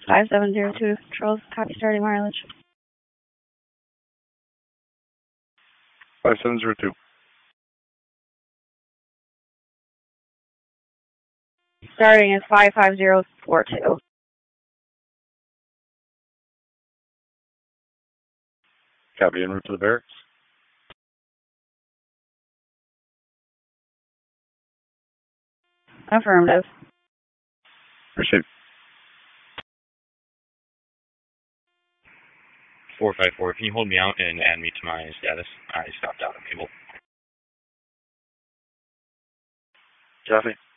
5702 controls, copy starting mileage. 5702. Starting at 55042. Copy, en route to the barracks. Affirmative. Proceed. 454, can you hold me out and add me to my status? I stopped out of Mabel. Copy.